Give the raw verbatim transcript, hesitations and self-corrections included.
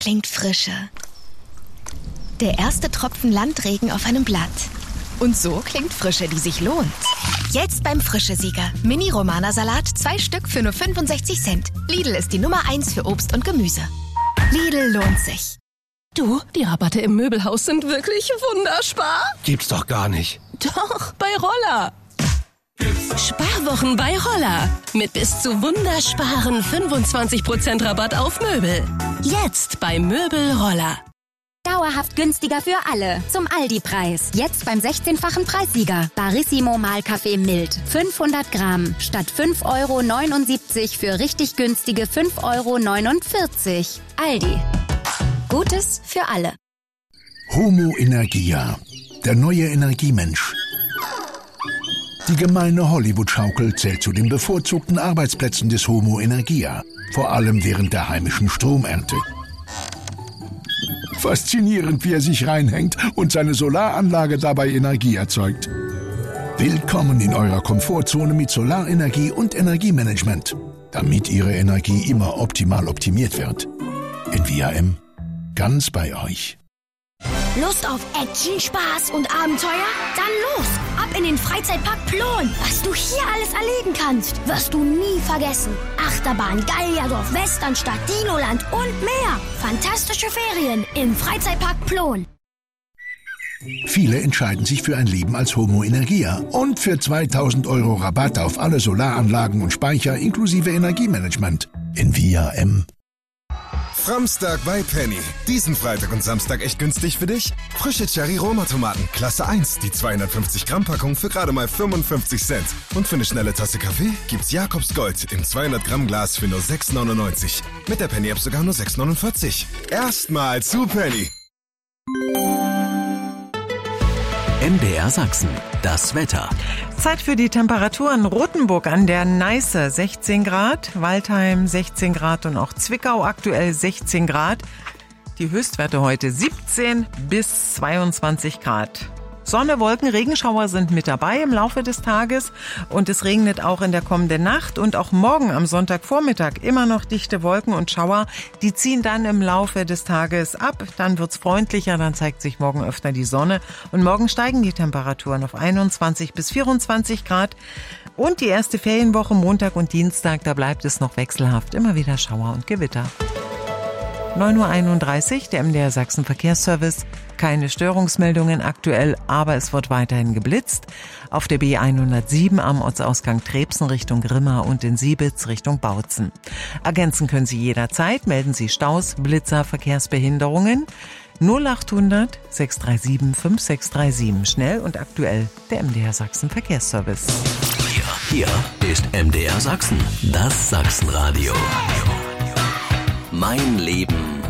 klingt Frische. Der erste Tropfen Landregen auf einem Blatt. Und so klingt Frische, die sich lohnt. Jetzt beim Frische-Sieger. Mini-Romana-Salat, zwei Stück für nur fünfundsechzig Cent. Lidl ist die Nummer eins für Obst und Gemüse. Lidl lohnt sich. Du, die Rabatte im Möbelhaus sind wirklich wunderspar. Gibt's doch gar nicht. Doch, bei Roller. Sparwochen bei Roller. Mit bis zu wundersparen fünfundzwanzig Prozent Rabatt auf Möbel. Jetzt bei Möbel Roller. Dauerhaft günstiger für alle. Zum Aldi-Preis. Jetzt beim sechzehnfachen Preissieger. Barissimo Mahlkaffee mild. fünfhundert Gramm. Statt fünf Euro neunundsiebzig für richtig günstige fünf Euro neunundvierzig. Aldi. Gutes für alle. Homo Energia. Der neue Energiemensch. Die gemeine Hollywood-Schaukel zählt zu den bevorzugten Arbeitsplätzen des Homo Energia. Vor allem während der heimischen Stromernte. Faszinierend, wie er sich reinhängt und seine Solaranlage dabei Energie erzeugt. Willkommen in eurer Komfortzone mit Solarenergie und Energiemanagement, damit Ihre Energie immer optimal optimiert wird. Envia M. Ganz bei euch. Lust auf Action, Spaß und Abenteuer? Dann los! Ab in den Freizeitpark Plon! Was du hier alles erleben kannst, wirst du nie vergessen. Achterbahn, Gallierdorf, Westernstadt, Dinoland und mehr. Fantastische Ferien im Freizeitpark Plon. Viele entscheiden sich für ein Leben als Homo Energia und für zweitausend Euro Rabatt auf alle Solaranlagen und Speicher inklusive Energiemanagement. Envia M. Framstag bei Penny. Diesen Freitag und Samstag echt günstig für dich? Frische Cherry-Roma-Tomaten, Klasse eins, die zweihundertfünfzig Gramm Packung für gerade mal fünfundfünfzig Cent. Und für eine schnelle Tasse Kaffee gibt's Jakobs Gold im zweihundert Gramm Glas für nur sechs neunundneunzig. Mit der Penny-App sogar nur sechs neunundvierzig. Erstmal zu Penny. M D R Sachsen, das Wetter. Zeit für die Temperaturen. Rothenburg an der Neiße sechzehn Grad, Waldheim sechzehn Grad und auch Zwickau aktuell sechzehn Grad. Die Höchstwerte heute siebzehn bis zweiundzwanzig Grad. Sonne, Wolken, Regenschauer sind mit dabei im Laufe des Tages und es regnet auch in der kommenden Nacht und auch morgen am Sonntagvormittag immer noch dichte Wolken und Schauer. Die ziehen dann im Laufe des Tages ab, dann wird's freundlicher, dann zeigt sich morgen öfter die Sonne und morgen steigen die Temperaturen auf einundzwanzig bis vierundzwanzig Grad. Und die erste Ferienwoche Montag und Dienstag, da bleibt es noch wechselhaft, immer wieder Schauer und Gewitter. neun Uhr einunddreißig, der M D R Sachsen Verkehrsservice. Keine Störungsmeldungen aktuell, aber es wird weiterhin geblitzt. Auf der B hundertsieben am Ortsausgang Trebsen Richtung Grimma und in Siebitz Richtung Bautzen. Ergänzen können Sie jederzeit, melden Sie Staus, Blitzer, Verkehrsbehinderungen. null achthundert sechs drei sieben fünf sechs drei sieben. Schnell und aktuell der M D R Sachsen Verkehrsservice. Hier, hier ist M D R Sachsen, das Sachsenradio. Mein Leben